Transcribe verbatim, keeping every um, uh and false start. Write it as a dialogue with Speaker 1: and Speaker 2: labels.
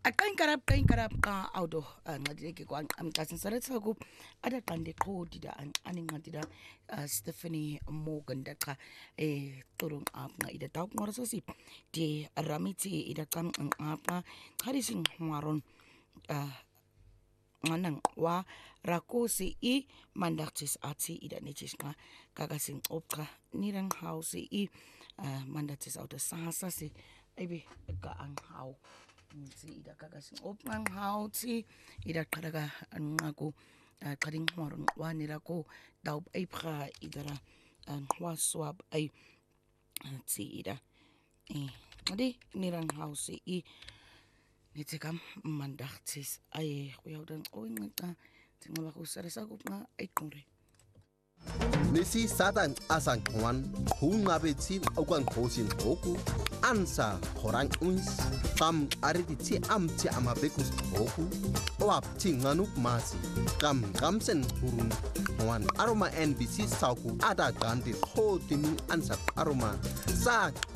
Speaker 1: Aqain karab qain karab qa awdo nqadike kwa amqasin saletha ku ada qande qodi da aninqadi da Stephanie Morgan da cha eh turung apna ida tawk ngorso si di ramiti ida qam apa qarisin ngwaron nganang wa rakosi I mandatis ati ida netis nga kakasin opqa nirang house I mandatis auto sasa si ebe ka ang how si ida kakasin opngang how si ida karaga ngaku kading horon wanira ko daw ay pra idara wa swab ay si ida eh adi nirang house I nitikam mandatis ay kuyaw dan oy nga tingala ko sa ko nga ay kore
Speaker 2: Nisi satan asang kwan hunga betsi aukang kosin oku ansa korang uns kam ariti ti am ti amabekus oku oap ti nganuk masi kam kamsen hurun wan aroma N B C sauku ada ganti ho tinu ansa aroma sa